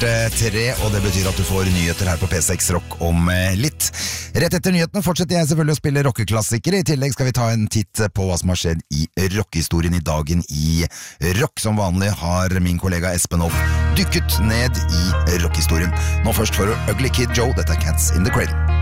3, og det betyr at du får nyheter her på P6 Rock om litt. Rett etter nyhetene fortsetter jeg selvfølgelig å spille rockeklassikere. I tillegg skal vi ta en titt på hva som har skjedd i rockehistorien i dagen i rock. Som vanlig har min kollega Espen Hoff dykket ned i rockehistorien. Nå først for Ugly Kid Joe, dette er Cats in the Cradle.